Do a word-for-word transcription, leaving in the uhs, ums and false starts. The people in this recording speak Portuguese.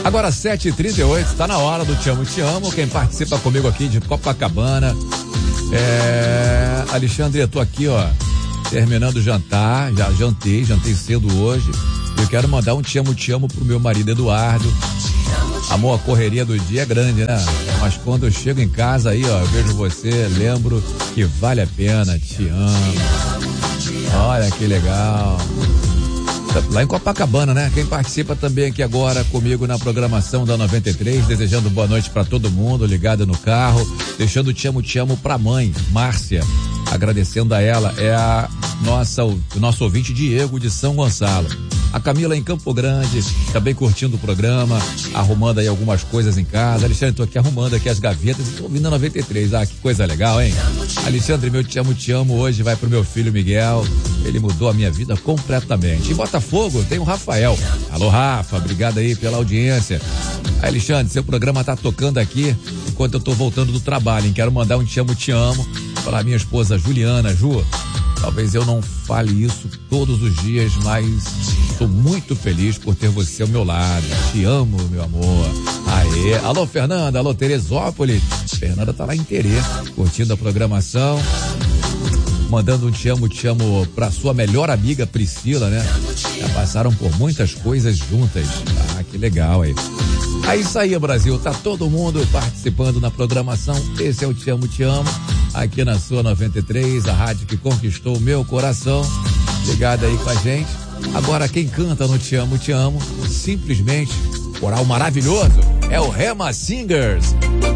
Agora sete e trinta e oito, está na hora do Te Amo, Te Amo. Quem participa comigo aqui de Copacabana é... Alexandre, eu tô aqui, ó, terminando o jantar, já jantei, jantei cedo hoje. Eu quero mandar um Te Amo, Te Amo pro meu marido Eduardo. Amor, a correria do dia é grande, né? Mas quando eu chego em casa aí, ó, eu vejo você, lembro que vale a pena, te amo. Olha que legal. Lá em Copacabana, né? Quem participa também aqui agora comigo na programação da noventa e três, desejando boa noite pra todo mundo, ligado no carro, deixando Te Amo, Te Amo pra mãe, Márcia, agradecendo a ela, é a nossa, o nosso ouvinte Diego de São Gonçalo. A Camila em Campo Grande, também curtindo o programa, arrumando aí algumas coisas em casa. Alexandre, tô aqui arrumando aqui as gavetas e tô ouvindo a noventa e três. Ah, que coisa legal, hein? Alexandre, meu Te Amo, Te Amo hoje vai pro meu filho Miguel. Ele mudou a minha vida completamente. Em Botafogo tem o Rafael. Alô, Rafa, obrigado aí pela audiência. Alexandre, seu programa tá tocando aqui enquanto eu tô voltando do trabalho, hein? Quero mandar um Te Amo, Te Amo para minha esposa Juliana. Ju, talvez eu não fale isso todos os dias, mas estou muito feliz por ter você ao meu lado. Te amo, meu amor. Aê. Alô, Fernanda. Alô, Teresópolis. Fernanda tá lá em Terê, curtindo a programação. Mandando um Te Amo, Te Amo pra sua melhor amiga Priscila, né? Já passaram por muitas coisas juntas. Ah, que legal aí. É isso aí, Brasil. Tá todo mundo participando na programação. Esse é o Te Amo, Te Amo. Aqui na sua noventa e três, a rádio que conquistou o meu coração. Ligado aí com a gente. Agora quem canta no Te Amo, Te Amo, simplesmente, coral maravilhoso, é o Rema Singers.